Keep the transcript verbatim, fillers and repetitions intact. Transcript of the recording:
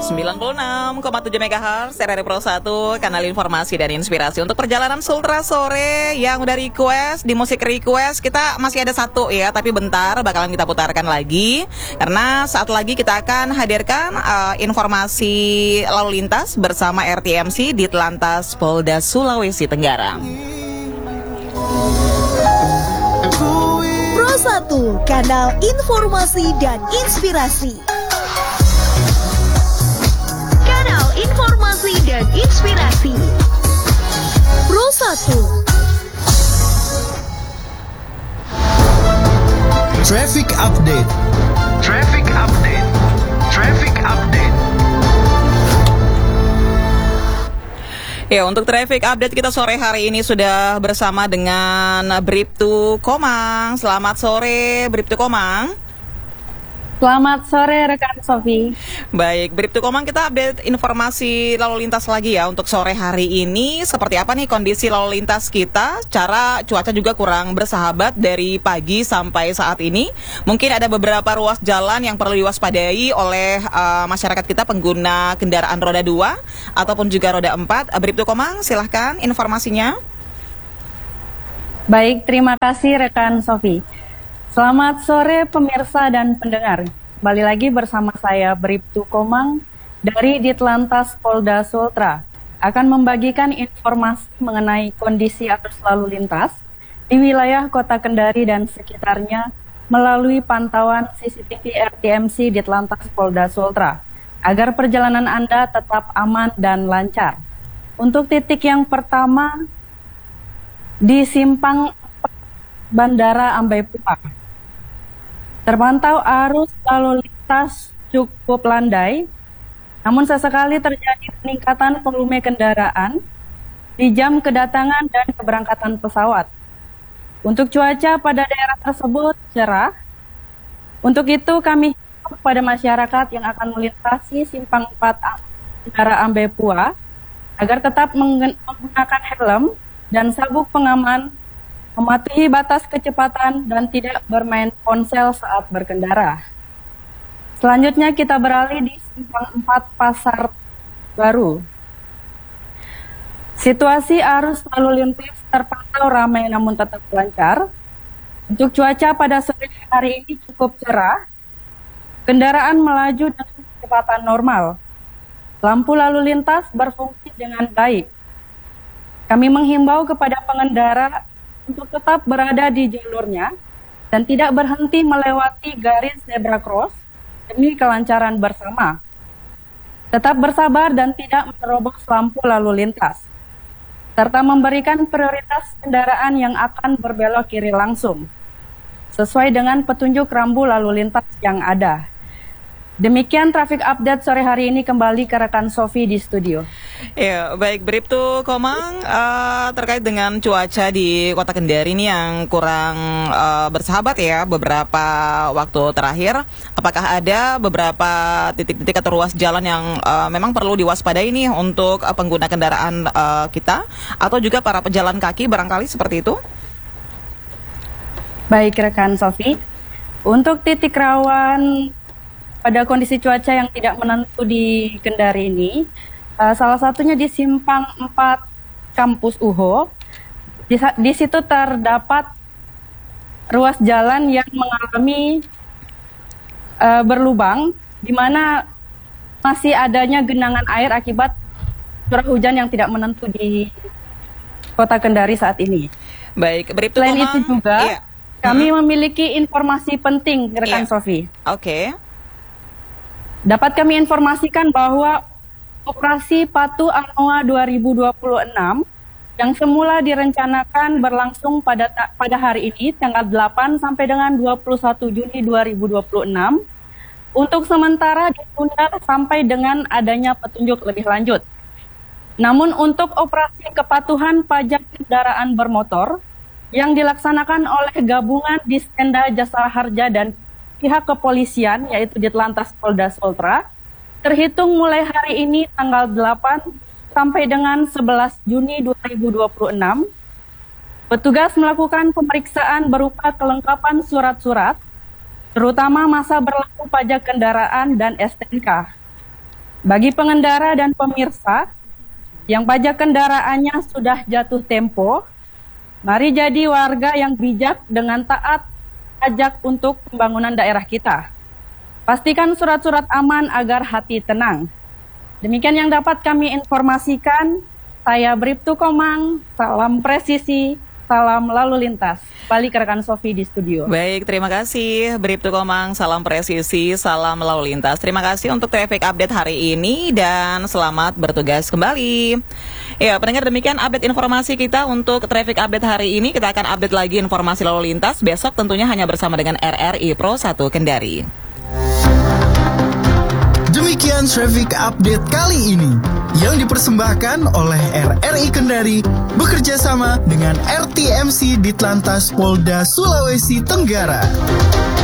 sembilan puluh enam koma tujuh megahertz R R I Pro satu, kanal informasi dan inspirasi untuk perjalanan Sultra sore yang udah request di musik request. Kita masih ada satu ya, tapi bentar bakalan kita putarkan lagi karena saat lagi kita akan hadirkan uh, informasi lalu lintas bersama R T M C Ditlantas Polda Sulawesi Tenggara. Pro satu, kanal informasi dan inspirasi. Informasi dan inspirasi. Pro satu. Traffic update. Traffic update. Traffic update. Ya, untuk traffic update kita sore hari ini sudah bersama dengan Bribtu Komang. Selamat sore Bribtu Komang. Selamat sore rekan Sofi. Baik, Bribtu Komang, kita update informasi lalu lintas lagi ya untuk sore hari ini. Seperti apa nih kondisi lalu lintas kita? Cara cuaca juga kurang bersahabat dari pagi sampai saat ini. Mungkin ada beberapa ruas jalan yang perlu diwaspadai oleh uh, masyarakat kita pengguna kendaraan roda dua ataupun juga roda empat. Uh, Bribtu Komang, silahkan informasinya. Baik, terima kasih rekan Sofi. Selamat sore pemirsa dan pendengar. Kembali lagi bersama saya Bribtu Komang dari Ditlantas Polda Sultra akan membagikan informasi mengenai kondisi arus lalu lintas di wilayah Kota Kendari dan sekitarnya melalui pantauan C C T V R T M C Ditlantas Polda Sultra agar perjalanan Anda tetap aman dan lancar. Untuk titik yang pertama di Simpang Bandara Ambaipura, terpantau arus lalu lintas cukup landai, namun sesekali terjadi peningkatan volume kendaraan di jam kedatangan dan keberangkatan pesawat. Untuk cuaca pada daerah tersebut cerah. Untuk itu kami himbau kepada masyarakat yang akan melintasi Simpang empat Bandara Ambaipura agar tetap menggunakan helm dan sabuk pengaman, mematuhi batas kecepatan, dan tidak bermain ponsel saat berkendara. Selanjutnya kita beralih di Simpang empat Pasar Baru. Situasi arus lalu lintas terpantau ramai namun tetap lancar. Untuk cuaca pada sore hari ini cukup cerah. Kendaraan melaju dengan kecepatan normal. Lampu lalu lintas berfungsi dengan baik. Kami menghimbau kepada pengendara untuk tetap berada di jalurnya dan tidak berhenti melewati garis zebra cross demi kelancaran bersama. Tetap bersabar dan tidak menerobos lampu lalu lintas, serta memberikan prioritas kendaraan yang akan berbelok kiri langsung, sesuai dengan petunjuk rambu lalu lintas yang ada. Demikian traffic update sore hari ini, kembali ke rekan Sofi di studio. Ya, baik Bribtu Komang, uh, terkait dengan cuaca di Kota Kendari ini yang kurang uh, bersahabat ya beberapa waktu terakhir. Apakah ada beberapa titik-titik atau ruas jalan yang uh, memang perlu diwaspadai nih untuk uh, pengguna kendaraan uh, kita atau juga para pejalan kaki barangkali seperti itu? Baik rekan Sofi, untuk titik rawan pada kondisi cuaca yang tidak menentu di Kendari ini, uh, salah satunya di Simpang empat Kampus U H O. Di, di situ terdapat ruas jalan yang mengalami uh, berlubang, di mana masih adanya genangan air akibat curah hujan yang tidak menentu di Kota Kendari saat ini. Baik, Bribtu Selain Komang, itu juga, iya. kami hmm. memiliki informasi penting, rekan iya. Sofi. Oke. Okay. Dapat kami informasikan bahwa operasi Patu Anoa dua ribu dua puluh enam yang semula direncanakan berlangsung pada pada hari ini tanggal delapan sampai dengan dua puluh satu Juni dua ribu dua puluh enam untuk sementara ditunda sampai dengan adanya petunjuk lebih lanjut. Namun untuk operasi kepatuhan pajak kendaraan bermotor yang dilaksanakan oleh gabungan Dispenda Jasa Harja dan pihak kepolisian, yaitu Ditlantas Polda Sultra, terhitung mulai hari ini tanggal delapan sampai dengan sebelas Juni dua ribu dua puluh enam, petugas melakukan pemeriksaan berupa kelengkapan surat-surat, terutama masa berlaku pajak kendaraan dan S T N K. Bagi pengendara dan pemirsa yang pajak kendaraannya sudah jatuh tempo, mari jadi warga yang bijak dengan taat pajak untuk pembangunan daerah kita. Pastikan surat-surat aman agar hati tenang. Demikian yang dapat kami informasikan. Saya Bribtu Komang, salam presisi, salam lalu lintas. Balik ke rekan Sofi di studio. Baik, terima kasih Bribtu Komang, salam presisi, salam lalu lintas. Terima kasih untuk traffic update hari ini dan selamat bertugas kembali. Ya, pendengar, demikian update informasi kita untuk traffic update hari ini. Kita akan update lagi informasi lalu lintas besok tentunya hanya bersama dengan R R I Pro satu Kendari. Demikian traffic update kali ini yang dipersembahkan oleh R R I Kendari bekerja sama dengan R T M C Ditlantas Polda Sulawesi Tenggara.